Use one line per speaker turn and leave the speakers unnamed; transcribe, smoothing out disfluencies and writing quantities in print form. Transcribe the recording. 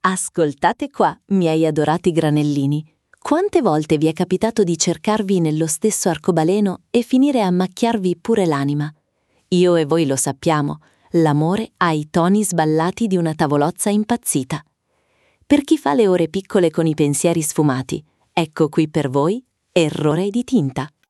Ascoltate qua, miei adorati granellini. Quante volte vi è capitato di cercarvi nello stesso arcobaleno e finire a macchiarvi pure l'anima? Io e voi lo sappiamo, l'amore ha i toni sballati di una tavolozza impazzita. Per chi fa le ore piccole con i pensieri sfumati, ecco qui per voi Errore di tinta.